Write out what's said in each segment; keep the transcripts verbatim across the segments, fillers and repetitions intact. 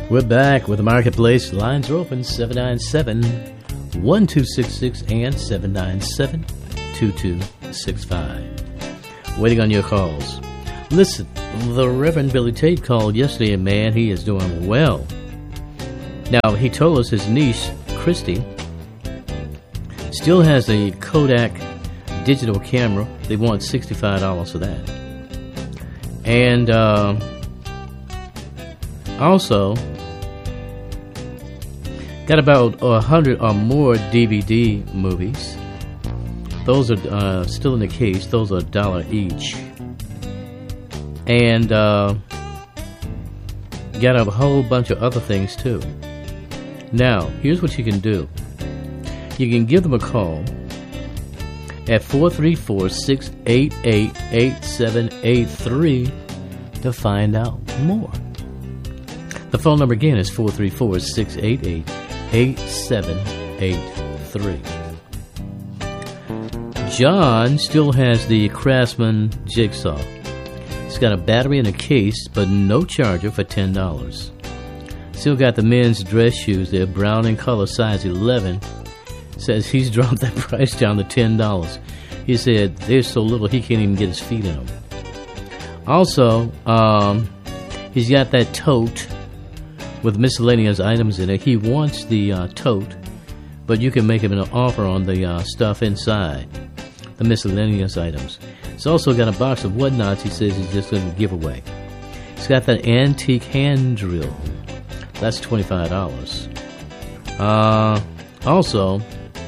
We're back with the Marketplace. Lines are open seven nine seven, one two six six and seven nine seven, two two six five. Waiting on your calls. Listen, the Reverend Billy Tate called yesterday, and man, he is doing well. Now, he told us his niece, Christy, still has a Kodak digital camera. They want sixty-five dollars for that. And uh, also got about a hundred or more D V D movies. Those are uh, still in the case. Those are a dollar each. And uh, got a whole bunch of other things too. Now, here's what you can do. You can give them a call at four three four, six eight eight, eight seven eight three to find out more. The phone number again is four three four, six eight eight, eight seven eight three. John still has the Craftsman jigsaw. It's got a battery and a case, but no charger for ten dollars. Still got the men's dress shoes. They're brown in color, size eleven. Says he's dropped that price down to ten dollars. He said there's so little he can't even get his feet in them. Also, um, he's got that tote with miscellaneous items in it. He wants the uh, tote, but you can make him an offer on the uh, stuff inside, the miscellaneous items. He's also got a box of whatnots he says he's just going to give away. He's got that antique hand drill. That's twenty-five dollars. Uh, also,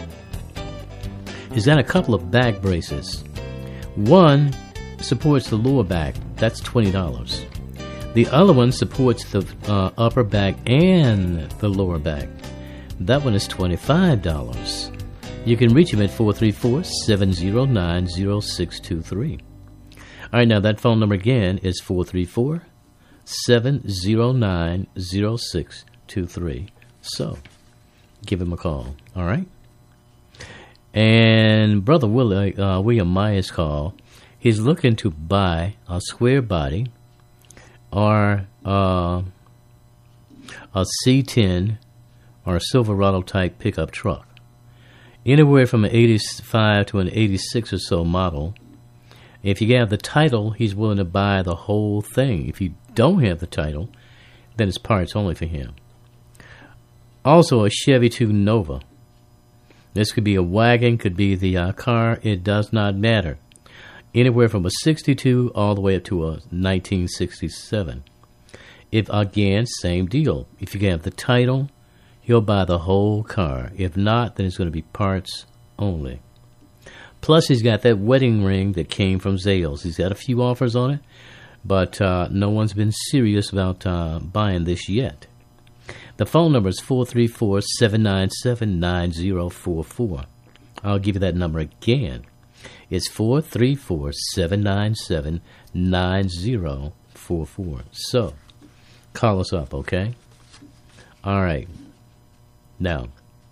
he's got a couple of back braces. One supports the lower back. That's twenty dollars. The other one supports the uh, upper back and the lower back. That one is twenty-five dollars. You can reach him at four three four, seven zero nine, zero six two three. All right, now that phone number again is four three four, seven zero nine, zero six two three. So, give him a call, all right? And Brother Willie, uh, William Myers call. He's looking to buy a square body or uh, a C ten or a Silverado type pickup truck. Anywhere from an eighty-five to an eighty-six or so model. If you have the title, he's willing to buy the whole thing. If you don't have the title, then it's parts only for him. Also, a Chevy two Nova. This could be a wagon, could be the uh, car. It does not matter. Anywhere from a sixty-two all the way up to a nineteen sixty-seven. If, again, same deal. If you have the title, he'll buy the whole car. If not, then it's going to be parts only. Plus, he's got that wedding ring that came from Zales. He's got a few offers on it, but uh, no one's been serious about uh, buying this yet. The phone number is four three four, seven nine seven, nine zero four four. I'll give you that number again. It's four three four, seven nine seven, nine zero four four. So, call us up, okay? All right. Now,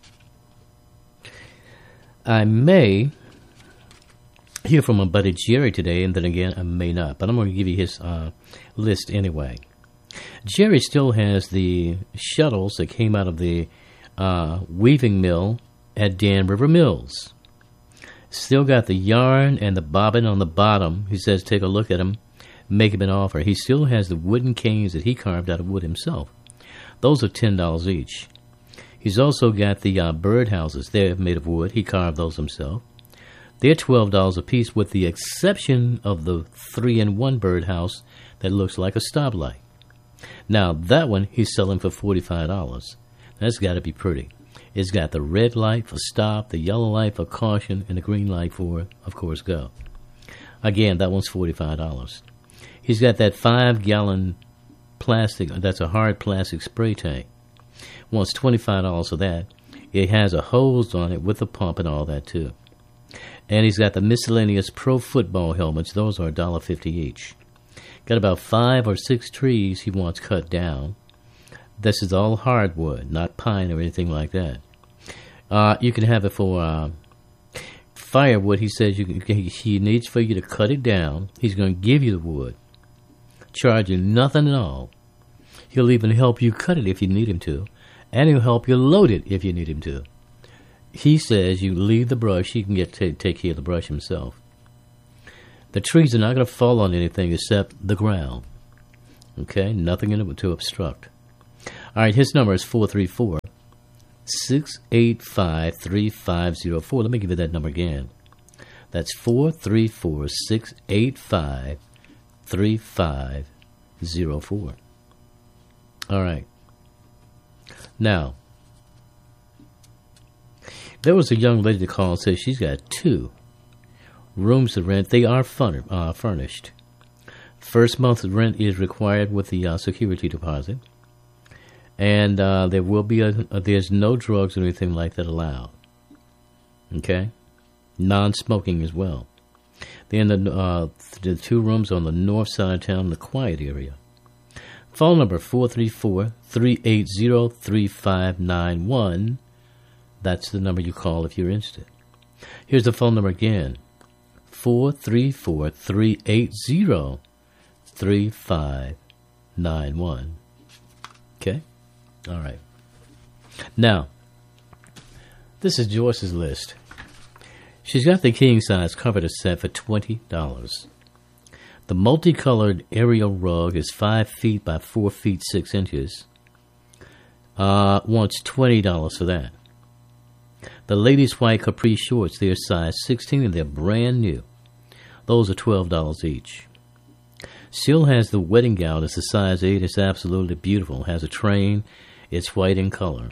I may hear from my buddy Jerry today, and then again, I may not. But I'm going to give you his uh, list anyway. Jerry still has the shuttles that came out of the uh, weaving mill at Dan River Mills. Still got the yarn and the bobbin on the bottom. He says take a look at them, make him an offer. He still has the wooden canes that he carved out of wood himself. Those are ten dollars each. He's also got the uh, bird houses. They're made of wood. He carved those himself. They're twelve dollars a piece with the exception of the three-in-one birdhouse that looks like a stoplight. Now, that one he's selling for forty-five dollars. That's got to be pretty. It's got the red light for stop, the yellow light for caution, and the green light for, of course, go. Again, that one's forty-five dollars. He's got that five-gallon plastic, that's a hard plastic spray tank. Wants twenty-five dollars for that. It has a hose on it with a pump and all that, too. And he's got the miscellaneous pro football helmets. Those are one dollar fifty each. Got about five or six trees he wants cut down. This is all hardwood, not pine or anything like that. Uh, you can have it for uh, firewood. He says you can, he needs for you to cut it down. He's going to give you the wood, charge you nothing at all. He'll even help you cut it if you need him to, and he'll help you load it if you need him to. He says you leave the brush, he can get t- take care of the brush himself. The trees are not going to fall on anything except the ground. Okay? Nothing in it to obstruct. All right, his number is four three four, six eight five, three five zero four. Let me give you that number again. That's four three four, six eight five, three five zero four. All right. Now, there was a young lady that called and said she's got two rooms to rent. They are fun, uh, furnished. First month's rent is required with the uh, security deposit. And uh, there will be a, a, there's no drugs or anything like that allowed. Okay? Non-smoking as well. Then the, uh, the two rooms on the north side of town, the quiet area. Phone number four three four, three eight zero, three five nine one. That's the number you call if you're interested. Here's the phone number again. four three four, three eight zero, three five nine one. Okay? All right. Now, this is Joyce's list. She's got the king-size comforter set for twenty dollars. The multicolored aerial rug is five feet by four feet six inches. Uh, wants twenty dollars for that. The ladies' white capri shorts, they're size sixteen and they're brand new. Those are twelve dollars each. Still has the wedding gown. It's a size eight. It's absolutely beautiful. Has a train. It's white in color.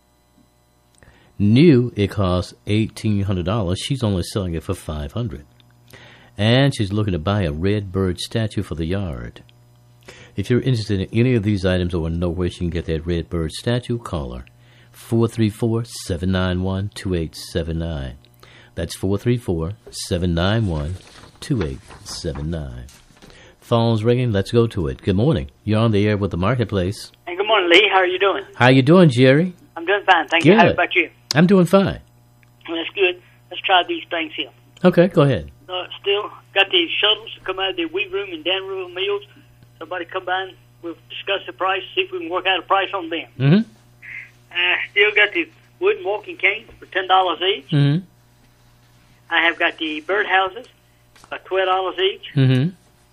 New, it costs eighteen hundred dollars. She's only selling it for five hundred dollars. And she's looking to buy a red bird statue for the yard. If you're interested in any of these items or know where she can get that red bird statue, call her. four three four, seven nine one, two eight seven nine. That's four three four, seven nine one, two eight seven nine. Phone's ringing. Let's go to it. Good morning. You're on the air with the Marketplace. Hey, good morning, Lee. How are you doing? How you doing, Jerry? I'm doing fine. Thank Good. you. How about you? I'm doing fine. Well, that's good. Let's try these things here. Okay, go ahead. Uh, still got these shuttles that come out of the wheat room and Danville Mills. Somebody come by and we'll discuss the price, see if we can work out a price on them. Mm-hmm. I still got the wooden walking canes for ten dollars each. Mm-hmm. I have got the birdhouses for twelve dollars each. Mm-hmm.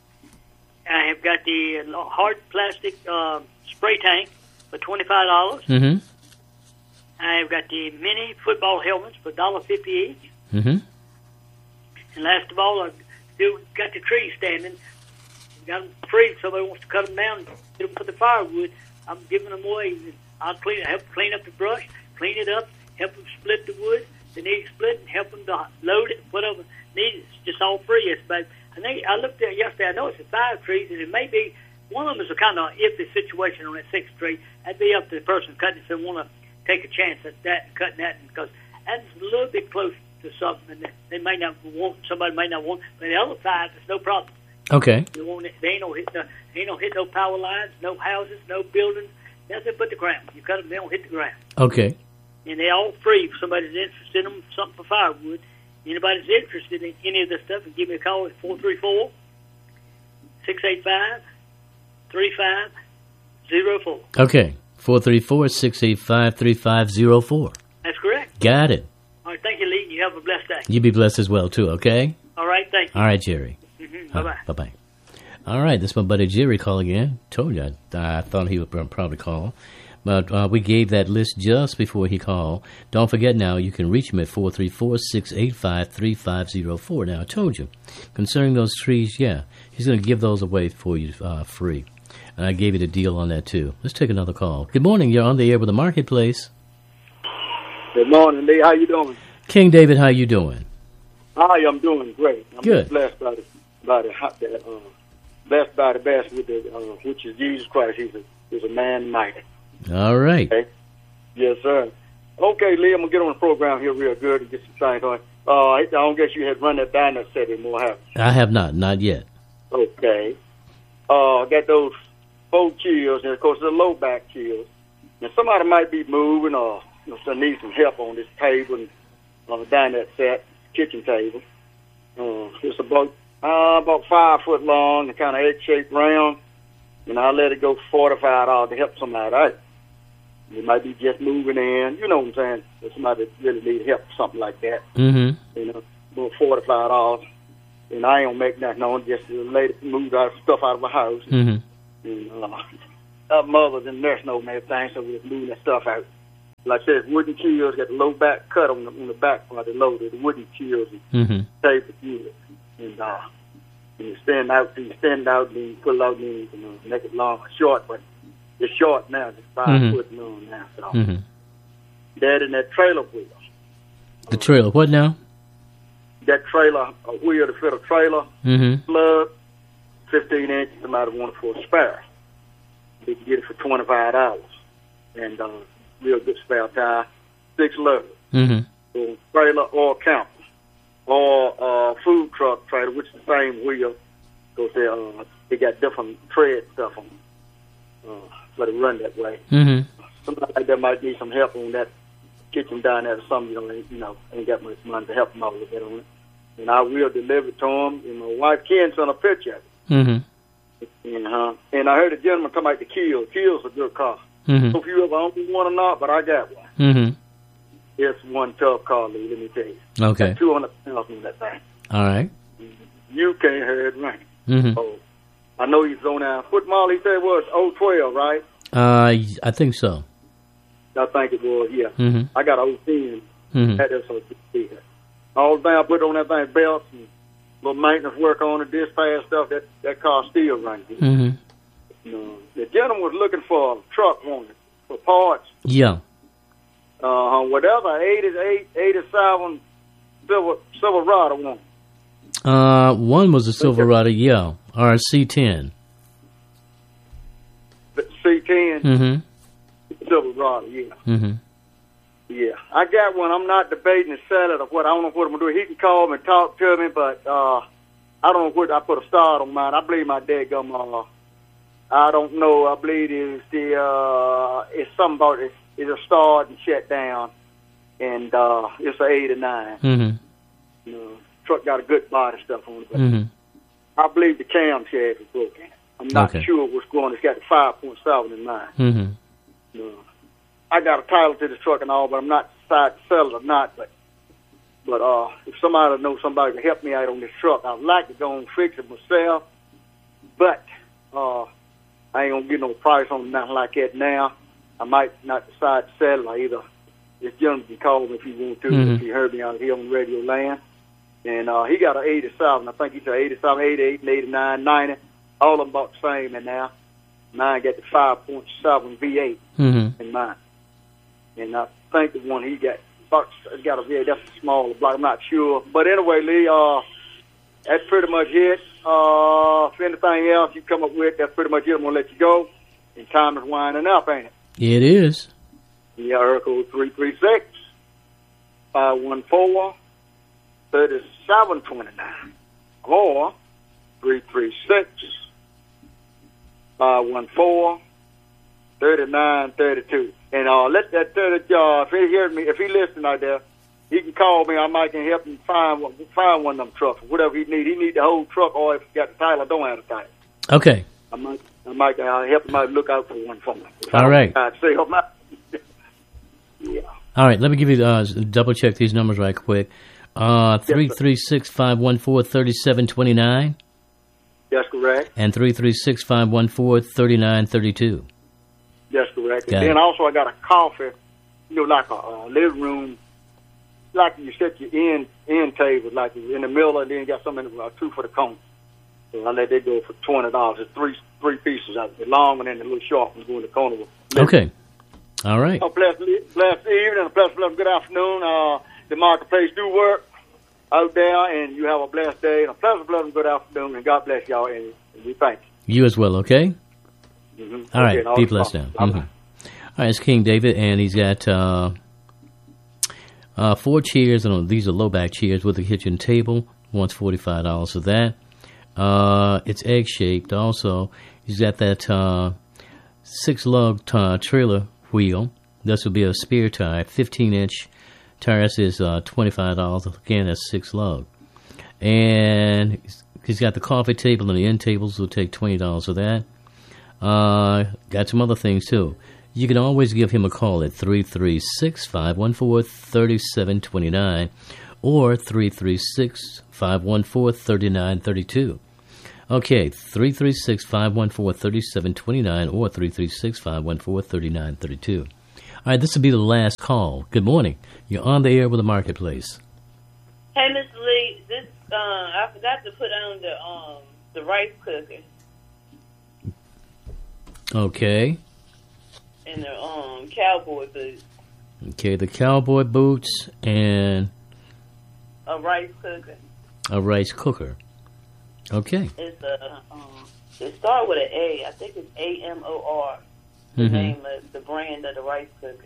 I have got the hard plastic uh, spray tank for twenty-five dollars. Mm-hmm. I have got the mini football helmets for one dollar fifty each. Mm-hmm. And last of all, I've still got the trees standing. Got them free. If somebody wants to cut them down and get them for the firewood, I'm giving them away. I'll clean, help clean up the brush, clean it up, help them split the wood. They need split and help them to load it, whatever needs. It's just all free. It's about, I think I looked at it yesterday. I know it's five trees, and it may be one of them is a kind of iffy situation on that sixth tree. That'd be up to the person cutting it if they want to take a chance at that, cutting that, because that's a little bit close to something that they may not want. Somebody may not want, but the other five, there's no problem. Okay. They won't. They ain't no hit. No, ain't no hit no power lines, no houses, no buildings. Nothing but the ground. You cut them, they don't hit the ground. Okay. And they're all free. If somebody's interested in them, something for firewood. Anybody's interested in any of this stuff, and give me a call at four three four, six eight five, three five zero four. Okay. four three four, six eight five, three five zero four. That's correct. Got it. All right. Thank you, Lee. You have a blessed day. You be blessed as well, too, okay? All right. Thank you. All right, Jerry. Mm-hmm. Bye-bye. Uh, bye-bye. All right, this is my buddy Jerry calling in. Told you, I, I thought he would probably call. But uh, we gave that list just before he called. Don't forget now, you can reach him at four three four, six eight five, three five zero four. Now, I told you, concerning those trees, yeah, he's going to give those away for you uh, free. And I gave you the deal on that, too. Let's take another call. Good morning. You're on the air with the Marketplace. Good morning, Lee. How you doing? King David, how you doing? Hi, I'm doing great. I'm Good. blessed by the, by the, hot- the uh, blessed by the best, with the, uh, which is Jesus Christ. He's a, he's a man mighty. All right. Okay. Yes, sir. Okay, Lee, I'm going to get on the program here real good and get some things going. Uh, I don't guess you had run that diner set anymore, have you? I have not. Not yet. Okay. Uh, got those four chills, and of course the low back chills. Now somebody might be moving or you know, so need some help on this table and uh, down that set, kitchen table. Uh, it's about uh, about five foot long and kind of egg shaped round. and I let it go for forty-five dollars to help somebody out. You might be just moving in, you know what I'm saying? If somebody really needs help or something like that. Mm-hmm. You know, about forty-five dollars. And I ain't gonna make nothing on it, just the lady moved out stuff out of her house. Mm-hmm. And, uh, her mother's and nursing home and everything, so we was moving that stuff out. Like I said, wooden chairs, got the low back cut on the, on the back part, the low, the wooden chairs and Mm-hmm. tape it. And, uh, and you stand out, you stand out, and you pull out, and you know, make it long or short, but it's short now, it's five Mm-hmm. foot long now. So Mm-hmm. that and that trailer wheel. The trailer. What now? That trailer, a wheel to fit a trailer, Mm-hmm. plug, fifteen inches, somebody want it for a spare. They can get it for twenty-five dollars. And, uh, real good spare tire, six lugs. Mm-hmm. So trailer or camper. Or, uh, food truck trailer, which is the same wheel. Because they, uh, they got different tread stuff on them. Uh, so they run that way. Mm-hmm. Somebody like that might need some help on that kitchen down there or something, you know, you know, ain't got much money to help them out a little bit on it. And I will deliver it to them. And my wife Ken sent a picture of it. Mm-hmm. And, uh, and I heard a gentleman come out to Kill. Kill's a good car. Mm-hmm. I don't know if you ever owned one or not, but I got one. Mm-hmm. It's one tough car, Lee, let me tell you. Okay. two hundred thousand on that thing. All right. You can't hear it ring. Mm-hmm. Oh, I know he's on there. What model he said was oh twelve, right? Uh, I think so. I think it was, yeah. Mm-hmm. I got oh ten. Mm-hmm. That is so good. All the thing I put on that thing, belts and little maintenance work on it, dispatch stuff, that, that car still running. Mm-hmm. You know, the gentleman was looking for a truck on it, for parts. Yeah. Uh, whatever, eighty-eight, eighty-seven Silver, Silverado one. Uh, one was a Silverado, yeah, or a C ten. C ten, Mm-hmm. Silverado, yeah. Mm-hmm. Yeah, I got one. I'm not debating to sell it or what. I don't know what I'm going to do. He can call me and talk to me, but uh, I don't know what I put a start on mine. I believe my dad got uh, I don't know. I believe it's the, uh, it's something about it. It's a start and shut down, and uh, it's an eighty-nine. Mm-hmm. You know, truck got a good body stuff on it, but Mm-hmm. I believe the camshaft is broken. I'm not Okay. sure what's going on. It's got the five point seven in mine. Mm-hmm. You know, I got a title to the truck and all, but I'm not decided to sell it or not. But but uh, if somebody knows somebody can help me out on this truck, I'd like to go and fix it myself. But uh, I ain't gonna get no price on nothing like that now. I might not decide to sell it. Or either this gentleman can call me if he wants to, Mhm. if he heard me out here on radio land. And uh, he got an eighty-seven. I think he said eighty-seven, eighty-eight, and eighty-nine, ninety. All of them about the same in now. Mine got the five point seven V eight Mm-hmm. in mine. And I think the one he got, it's got a V eight, that's a smaller block, I'm not sure. But anyway, Lee, uh, that's pretty much it. Uh, if anything else you come up with, that's pretty much it. I'm going to let you go. And time is winding up, ain't it? It is. Yeah, Oracle three three six, five one four, three seven two nine. Or three three six, five one four, three nine three two. And uh, let that thirty, uh, if he hears me, if he listening out there, he can call me. I might can help him find one, find one of them trucks, whatever he need. He need the whole truck, or if he got the title, I don't have the title. Okay. I might, I might uh, help him out. Look out for one for me. All right. I'd say, oh, my, yeah. All right. Let me give you uh, double check these numbers right quick. Uh, three three six five one four thirty seven twenty nine. That's correct. And three three six five one four thirty nine thirty two. That's correct. Got And it. then also I got a coffee, you know, like a uh, living room, like you set your end end table, like in the middle, and then you got something uh, two for the cone. So I let that go for twenty dollars. It's three three pieces out the long one and the little short one going to the corner. With Okay. All right. Oh, blessed, blessed evening, a blessed, blessed good afternoon. Uh, the marketplace do work out there, and you have a blessed day and a pleasant, pleasant good afternoon, and God bless y'all, and, and we thank You as well, okay? you. Mm-hmm. All right. Okay, and Be the blessed now. bye-bye. Mm-hmm. All right. It's King David, and he's got uh, uh, four chairs. And these are low back chairs with a kitchen table. Wants forty-five dollars for that. Uh, it's egg shaped also. He's got that uh, six lug uh, trailer wheel. This will be a spare tire, fifteen inch tire. This is uh, twenty-five dollars. Again, that's six lug. And he's got the coffee table and the end tables. Will take twenty dollars for that. Uh, got some other things, too. You can always give him a call at three three six, five one four, three seven two nine or three three six, five one four, three nine three two. Okay, three three six, five one four, three seven two nine or three three six, five one four, three nine three two. All right, this will be the last call. Good morning. You're on the air with the Marketplace. Hey, Mister Lee, this uh, I forgot to put on the um the rice cooker. Okay. And the um cowboy boots. Okay, the cowboy boots and a rice cooker. A rice cooker. Okay. It's a um, it starts with an A. I think it's A M O R. The mm-hmm. name of the brand of the rice cooker.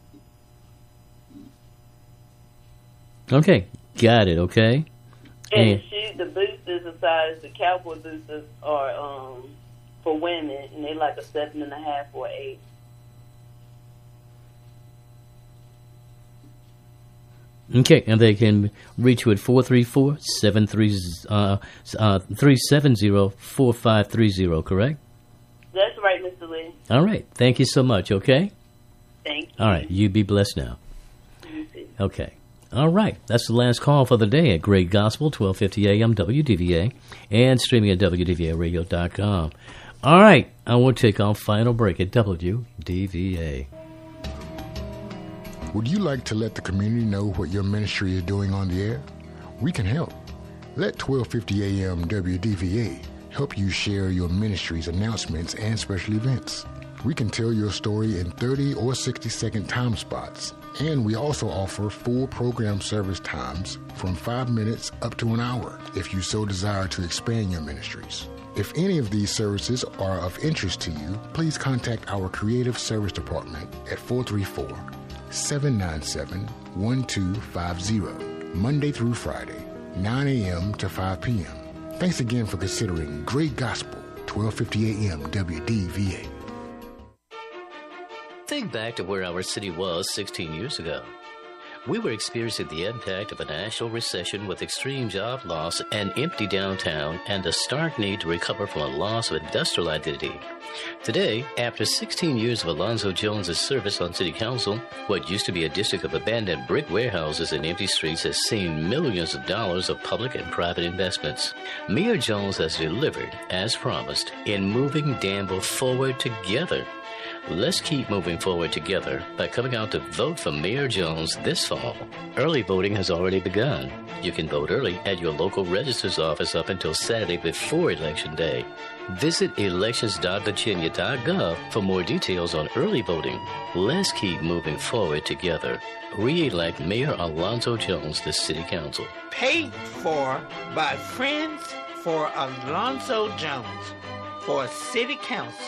Okay, got it. Okay. And, and the shoe, the boots is a size. The cowboy boots are um for women, and they like a seven and a half or eight. Okay, and they can reach you at four three four, seven three zero, four five three zero, correct? That's right, Mister Lee. All right. Thank you so much, okay? Thank you. All right. You be blessed now. You too. Okay. All right. That's the last call for the day at Great Gospel, twelve fifty A M W D V A, and streaming at W D V A radio dot com. All right. I will take our final break at W D V A. Would you like to let the community know what your ministry is doing on the air? We can help. Let twelve fifty A M W D V A help you share your ministry's announcements and special events. We can tell your story in thirty or sixty second time spots, and we also offer full program service times from five minutes up to an hour if you so desire to expand your ministries. If any of these services are of interest to you, please contact our creative service department at four three four, seven nine seven, one two five zero, Monday through Friday, nine A M to five P M Thanks again for considering Great Gospel, twelve fifty A M W D V A. Think back to where our city was sixteen years ago. We were experiencing the impact of a national recession with extreme job loss, an empty downtown, and a stark need to recover from a loss of industrial identity. Today, after sixteen years of Alonzo Jones' service on City Council, what used to be a district of abandoned brick warehouses and empty streets has seen millions of dollars of public and private investments. Mayor Jones has delivered, as promised, in moving Danville forward together. Let's keep moving forward together by coming out to vote for Mayor Jones this fall. Early voting has already begun. You can vote early at your local registrar's office up until Saturday before Election Day. Visit elections dot virginia dot gov for more details on early voting. Let's keep moving forward together. Re-elect Mayor Alonzo Jones to City Council. Paid for by Friends for Alonzo Jones for City Council.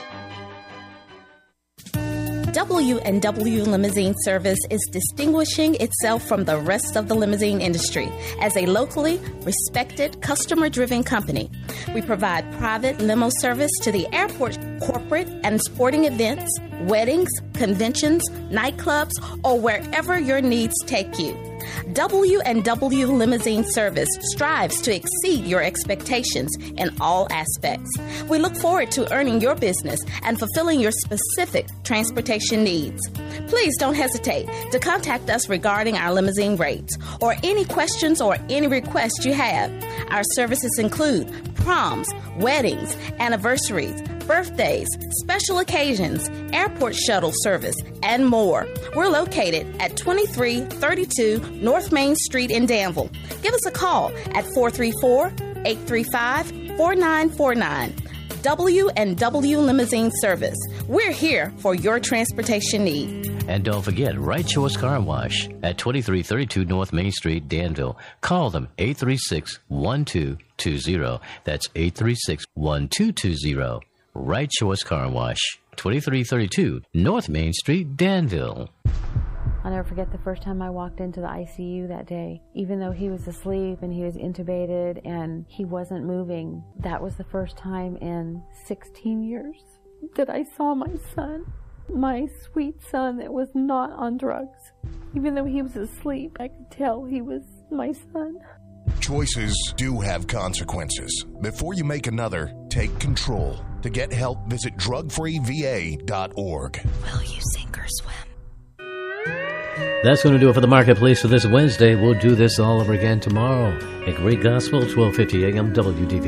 W and W Limousine Service is distinguishing itself from the rest of the limousine industry as a locally respected, customer-driven company. We provide private limo service to the airport, corporate and sporting events, weddings, conventions, nightclubs, or wherever your needs take you. W and W Limousine Service strives to exceed your expectations in all aspects. We look forward to earning your business and fulfilling your specific transportation needs. Please don't hesitate to contact us regarding our limousine rates or any questions or any requests you have. Our services include proms, weddings, anniversaries, birthdays, special occasions, airport shuttle service, and more. We're located at twenty-three thirty-two North Main Street in Danville. Give us a call at four three four, eight three five, four nine four nine. W and W Limousine Service. We're here for your transportation need. And don't forget, Right Choice Car Wash at twenty-three thirty-two North Main Street, Danville. Call them eight three six, one two two zero. That's eight three six, one two two zero. Right Choice Car Wash, twenty-three thirty-two North Main Street, Danville. I'll never forget the first time I walked into the I C U that day. Even though he was asleep and he was intubated and he wasn't moving, that was the first time in sixteen years that I saw my son, my sweet son that was not on drugs. Even though he was asleep, I could tell he was my son. Choices do have consequences. Before you make another, take control. To get help, visit drug free v a dot org. Will you sink or swim? That's going to do it for the Marketplace for this Wednesday. We'll do this all over again tomorrow. A great gospel, twelve fifty a.m. W D V.